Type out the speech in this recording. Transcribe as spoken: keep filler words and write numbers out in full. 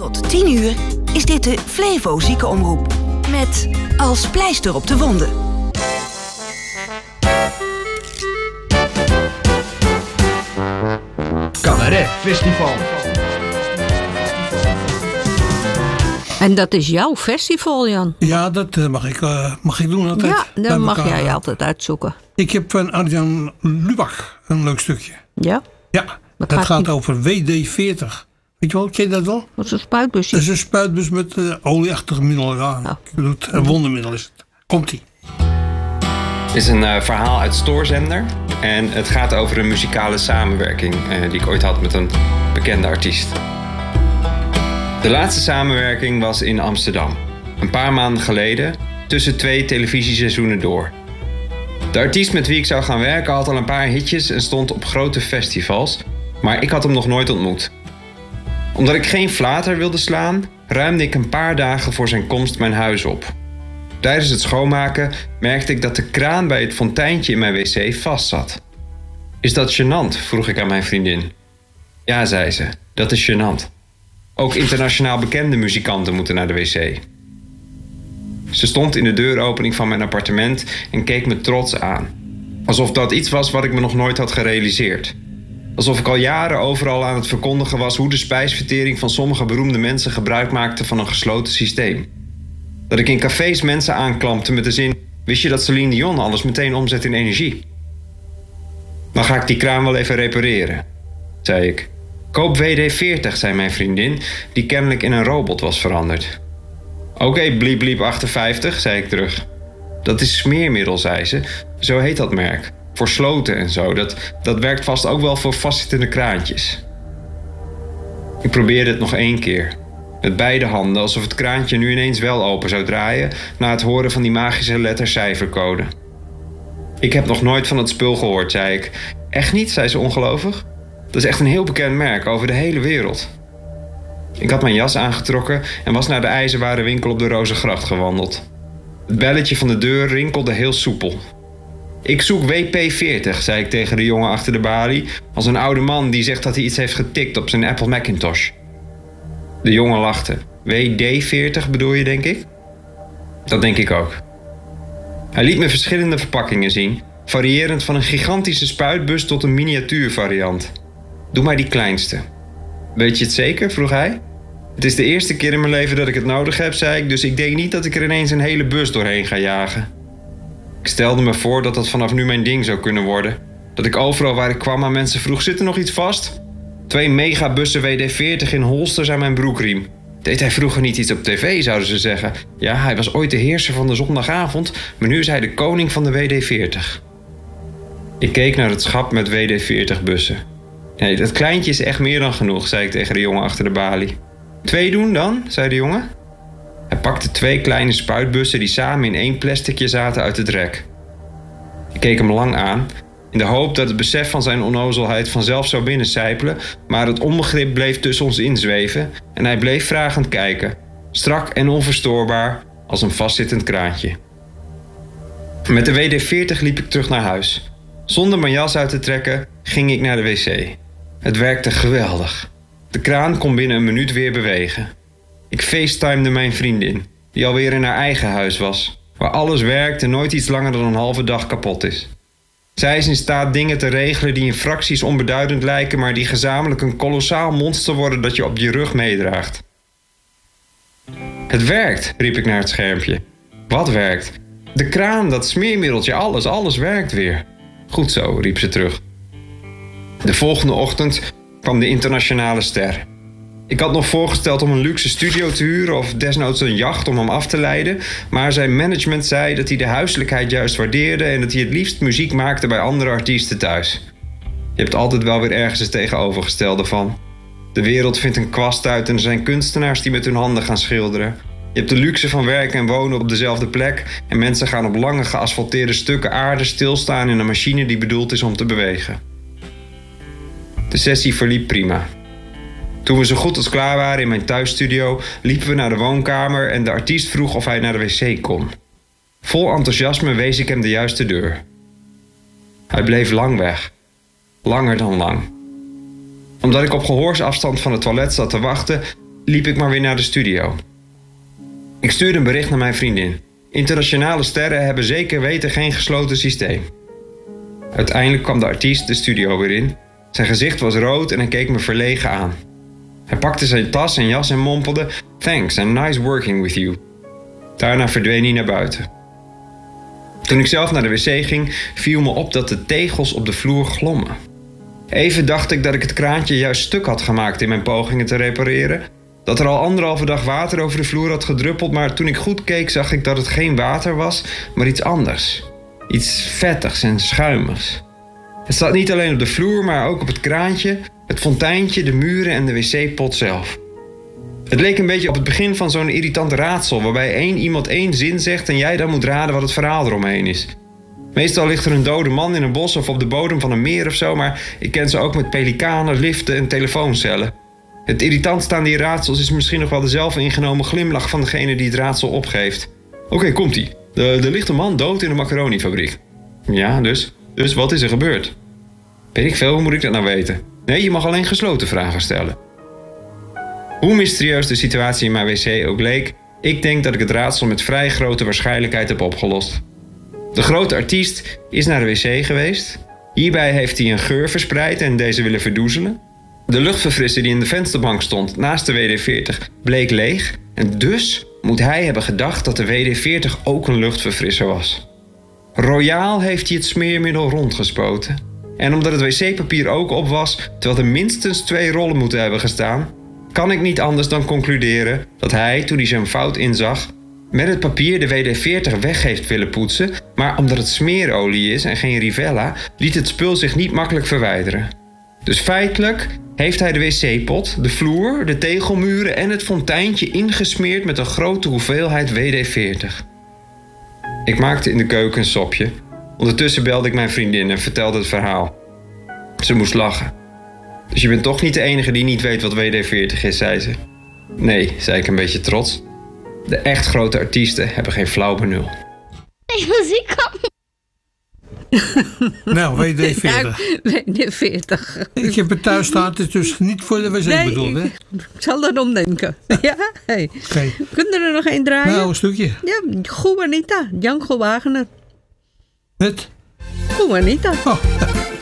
Tot tien uur is dit de Flevo Ziekenomroep. Met als pleister op de wonden. Cabaret Festival. En dat is jouw festival, Jan? Ja, dat uh, mag, ik, uh, mag ik doen altijd. Ja, dat mag elkaar. Jij altijd uitzoeken. Ik heb van Arjan Lubach een leuk stukje. Ja? Ja, Wat dat gaat, gaat die... over W D veertig. Weet je wel, ken je dat wel? Wat is een spuitbusje? Dat is een spuitbus met uh, olieachtige middelen. Ja, oh. Ik bedoel, een wondermiddel is het. Komt-ie. Het is een uh, verhaal uit Stoorzender. En het gaat over een muzikale samenwerking uh, die ik ooit had met een bekende artiest. De laatste samenwerking was in Amsterdam. Een paar maanden geleden, tussen twee televisieseizoenen door. De artiest met wie ik zou gaan werken had al een paar hitjes en stond op grote festivals, maar ik had hem nog nooit ontmoet. Omdat ik geen flater wilde slaan, ruimde ik een paar dagen voor zijn komst mijn huis op. Tijdens het schoonmaken merkte ik dat de kraan bij het fonteintje in mijn wc vast zat. Is dat gênant? Vroeg ik aan mijn vriendin. Ja, zei ze, dat is gênant. Ook internationaal bekende muzikanten moeten naar de wc. Ze stond in de deuropening van mijn appartement en keek me trots aan. Alsof dat iets was wat ik me nog nooit had gerealiseerd. Alsof ik al jaren overal aan het verkondigen was hoe de spijsvertering van sommige beroemde mensen gebruik maakte van een gesloten systeem. Dat ik in cafés mensen aanklampte met de zin: wist je dat Celine Dion alles meteen omzet in energie? Dan ga ik die kraan wel even repareren, zei ik. Koop W D veertig, zei mijn vriendin, die kennelijk in een robot was veranderd. Oké, okay, bliep bliep achtenvijftig, zei ik terug. Dat is smeermiddel, zei ze. Zo heet dat merk. Voor sloten en zo. Dat, dat werkt vast ook wel voor vastzittende kraantjes. Ik probeerde het nog één keer. Met beide handen, alsof het kraantje nu ineens wel open zou draaien na het horen van die magische letter-cijfercode. Ik heb nog nooit van het spul gehoord, zei ik. Echt niet, zei ze ongelovig. Dat is echt een heel bekend merk over de hele wereld. Ik had mijn jas aangetrokken en was naar de ijzerwarenwinkel op de Rozengracht gewandeld. Het belletje van de deur rinkelde heel soepel. Ik zoek W P veertig, zei ik tegen de jongen achter de balie, als een oude man die zegt dat hij iets heeft getikt op zijn Apple Macintosh. De jongen lachte. W D veertig bedoel je, denk ik? Dat denk ik ook. Hij liet me verschillende verpakkingen zien, variërend van een gigantische spuitbus tot een miniatuurvariant. Doe maar die kleinste. Weet je het zeker? Vroeg hij. Het is de eerste keer in mijn leven dat ik het nodig heb, zei ik, dus ik denk niet dat ik er ineens een hele bus doorheen ga jagen. Ik stelde me voor dat dat vanaf nu mijn ding zou kunnen worden. Dat ik overal waar ik kwam aan mensen vroeg, zit er nog iets vast? Twee megabussen W D veertig in holsters aan mijn broekriem. Deed hij vroeger niet iets op tv, zouden ze zeggen. Ja, hij was ooit de heerser van de zondagavond, maar nu is hij de koning van de W D veertig. Ik keek naar het schap met W D veertig bussen. Nee, dat kleintje is echt meer dan genoeg, zei ik tegen de jongen achter de balie. Twee doen dan, zei de jongen. Hij pakte twee kleine spuitbussen die samen in één plasticje zaten uit het rek. Ik keek hem lang aan, in de hoop dat het besef van zijn onnozelheid vanzelf zou binnencijpelen, maar het onbegrip bleef tussen ons inzweven en hij bleef vragend kijken, strak en onverstoorbaar als een vastzittend kraantje. Met de W D veertig liep ik terug naar huis. Zonder mijn jas uit te trekken ging ik naar de wc. Het werkte geweldig. De kraan kon binnen een minuut weer bewegen. Ik facetimede mijn vriendin, die alweer in haar eigen huis was, waar alles werkt en nooit iets langer dan een halve dag kapot is. Zij is in staat dingen te regelen die in fracties onbeduidend lijken, maar die gezamenlijk een kolossaal monster worden dat je op je rug meedraagt. Het werkt, riep ik naar het schermpje. Wat werkt? De kraan, dat smeermiddeltje, alles, alles werkt weer. Goed zo, riep ze terug. De volgende ochtend kwam de internationale ster. Ik had nog voorgesteld om een luxe studio te huren of desnoods een jacht om hem af te leiden, maar zijn management zei dat hij de huiselijkheid juist waardeerde en dat hij het liefst muziek maakte bij andere artiesten thuis. Je hebt altijd wel weer ergens het tegenovergestelde van. De wereld vindt een kwast uit en er zijn kunstenaars die met hun handen gaan schilderen. Je hebt de luxe van werken en wonen op dezelfde plek en mensen gaan op lange geasfalteerde stukken aarde stilstaan in een machine die bedoeld is om te bewegen. De sessie verliep prima. Toen we zo goed als klaar waren in mijn thuisstudio, liepen we naar de woonkamer en de artiest vroeg of hij naar de wc kon. Vol enthousiasme wees ik hem de juiste deur. Hij bleef lang weg. Langer dan lang. Omdat ik op gehoorsafstand van het toilet zat te wachten, liep ik maar weer naar de studio. Ik stuurde een bericht naar mijn vriendin. Internationale sterren hebben zeker weten geen gesloten systeem. Uiteindelijk kwam de artiest de studio weer in. Zijn gezicht was rood en hij keek me verlegen aan. Hij pakte zijn tas en jas en mompelde: "Thanks and nice working with you." Daarna verdween hij naar buiten. Toen ik zelf naar de wc ging, viel me op dat de tegels op de vloer glommen. Even dacht ik dat ik het kraantje juist stuk had gemaakt in mijn pogingen te repareren. Dat er al anderhalve dag water over de vloer had gedruppeld, maar toen ik goed keek zag ik dat het geen water was, maar iets anders. Iets vettigs en schuimigs. Het zat niet alleen op de vloer, maar ook op het kraantje, het fonteintje, de muren en de wc-pot zelf. Het leek een beetje op het begin van zo'n irritant raadsel, waarbij één iemand één zin zegt en jij dan moet raden wat het verhaal eromheen is. Meestal ligt er een dode man in een bos of op de bodem van een meer of zo, maar ik ken ze ook met pelikanen, liften en telefooncellen. Het irritantste aan die raadsels is misschien nog wel de zelfingenomen glimlach van degene die het raadsel opgeeft. Oké, okay, komt-ie. Er ligt een man dood in een macaronifabriek. Ja, dus? Dus wat is er gebeurd? Weet ik veel, hoe moet ik dat nou weten? Nee, je mag alleen gesloten vragen stellen. Hoe mysterieus de situatie in mijn wc ook leek, ik denk dat ik het raadsel met vrij grote waarschijnlijkheid heb opgelost. De grote artiest is naar de wc geweest. Hierbij heeft hij een geur verspreid en deze willen verdoezelen. De luchtverfrisser die in de vensterbank stond naast de W D veertig bleek leeg. En dus moet hij hebben gedacht dat de W D veertig ook een luchtverfrisser was. Royaal heeft hij het smeermiddel rondgespoten. En omdat het wc-papier ook op was, terwijl er minstens twee rollen moeten hebben gestaan, kan ik niet anders dan concluderen dat hij, toen hij zijn fout inzag, met het papier de W D veertig weg heeft willen poetsen, maar omdat het smeerolie is en geen Rivella, liet het spul zich niet makkelijk verwijderen. Dus feitelijk heeft hij de wc-pot, de vloer, de tegelmuren en het fonteintje ingesmeerd met een grote hoeveelheid W D veertig. Ik maakte in de keuken een sopje. Ondertussen belde ik mijn vriendin en vertelde het verhaal. Ze moest lachen. Dus je bent toch niet de enige die niet weet wat W D veertig is, zei ze. Nee, zei ik een beetje trots. De echt grote artiesten hebben geen flauw benul. Ik was ziek op. Nou, W D veertig. W D veertig. Ik heb het thuis staan, het is dus niet voor de wc nee, bedoeld, hè? Ik, ik zal erom denken. Ja, hey. Okay. Kunnen er nog één draaien? Nou, een stukje. Ja, Juanita, Django Wagner. Met? Juanita. Oh.